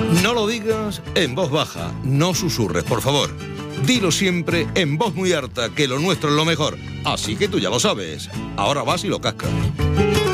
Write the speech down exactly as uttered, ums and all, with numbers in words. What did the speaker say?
No lo digas en voz baja, no susurres, por favor. Dilo siempre en voz muy alta, que lo nuestro es lo mejor. Así que tú ya lo sabes. Ahora vas y lo cascas.